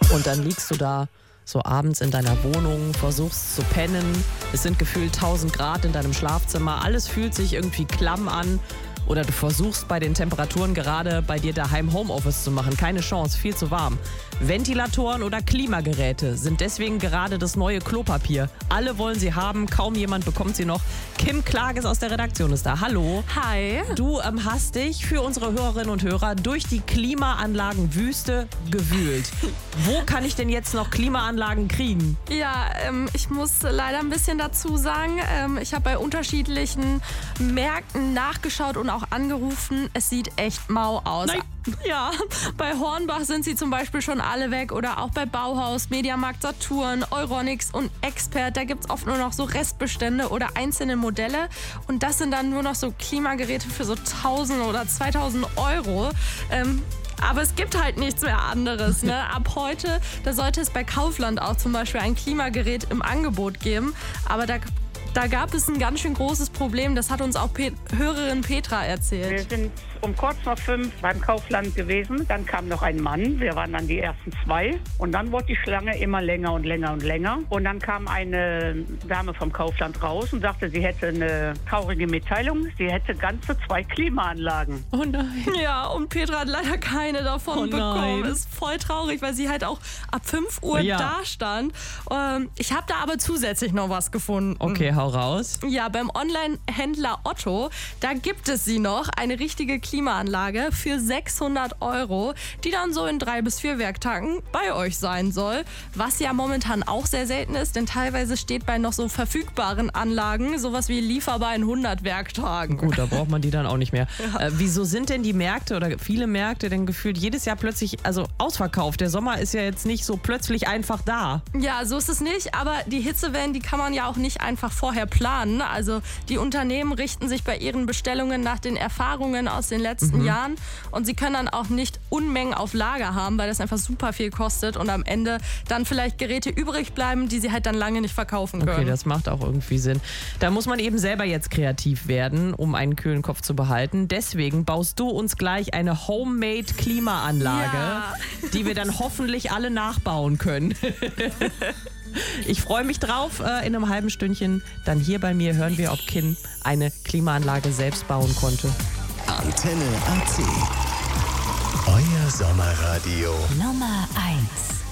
Und dann liegst du da so abends in deiner Wohnung, versuchst zu pennen. Es sind gefühlt 1000 Grad in deinem Schlafzimmer. Alles fühlt sich irgendwie klamm an. Oder du versuchst bei den Temperaturen gerade bei dir daheim Homeoffice zu machen. Keine Chance, viel zu warm. Ventilatoren oder Klimageräte sind deswegen gerade das neue Klopapier. Alle wollen sie haben, kaum jemand bekommt sie noch. Kim Klages aus der Redaktion ist da. Hallo. Hi. Du hast dich für unsere Hörerinnen und Hörer durch die Klimaanlagenwüste gewühlt. Wo kann ich denn jetzt noch Klimaanlagen kriegen? Ja, ich muss leider ein bisschen dazu sagen, ich habe bei unterschiedlichen Märkten nachgeschaut und auch angerufen. Es sieht echt mau aus. Nein. Ja, bei Hornbach sind sie zum Beispiel schon alle weg oder auch bei Bauhaus, Mediamarkt Saturn, Euronics und Expert. Da gibt es oft nur noch so Restbestände oder einzelne Modelle und das sind dann nur noch so Klimageräte für so 1000 oder 2000 Euro. Aber es gibt halt nichts mehr anderes. Ne? Ab heute, da sollte es bei Kaufland auch zum Beispiel ein Klimagerät im Angebot geben. Aber da gab es ein ganz schön großes Problem. Das hat uns auch Hörerin Petra erzählt. Wir sind um kurz nach 5 beim Kaufland gewesen. Dann kam noch ein Mann. Wir waren dann die ersten 2. Und dann wurde die Schlange immer länger und länger und länger. Und dann kam eine Dame vom Kaufland raus und sagte, sie hätte eine traurige Mitteilung. Sie hätte ganze 2 Klimaanlagen. Oh nein. Ja, und Petra hat leider keine davon bekommen. Ist voll traurig, weil sie halt auch ab 5 Uhr da stand. Ich habe da aber zusätzlich noch was gefunden. Okay, hau raus. Ja, beim Online-Händler Otto, da gibt es sie noch, eine richtige Klimaanlage für 600 Euro, die dann so in 3 bis 4 Werktagen bei euch sein soll. Was ja momentan auch sehr selten ist, denn teilweise steht bei noch so verfügbaren Anlagen sowas wie lieferbar in 100 Werktagen. Gut, da braucht man die dann auch nicht mehr. Ja. Wieso sind denn die Märkte oder viele Märkte denn gefühlt jedes Jahr plötzlich ausverkauft? Der Sommer ist ja jetzt nicht so plötzlich einfach da. Ja, so ist es nicht, aber die Hitzewellen, die kann man ja auch nicht einfach vorher planen. Also die Unternehmen richten sich bei ihren Bestellungen nach den Erfahrungen aus den letzten Jahren und sie können dann auch nicht Unmengen auf Lager haben, weil das einfach super viel kostet und am Ende dann vielleicht Geräte übrig bleiben, die sie halt dann lange nicht verkaufen können. Okay, das macht auch irgendwie Sinn. Da muss man eben selber jetzt kreativ werden, um einen kühlen Kopf zu behalten. Deswegen baust du uns gleich eine Homemade Klimaanlage, die wir dann hoffentlich alle nachbauen können. Ich freue mich drauf. In einem halben Stündchen dann hier bei mir hören wir, ob Kim eine Klimaanlage selbst bauen konnte. Antenne AC. Euer Sommerradio Nummer 1.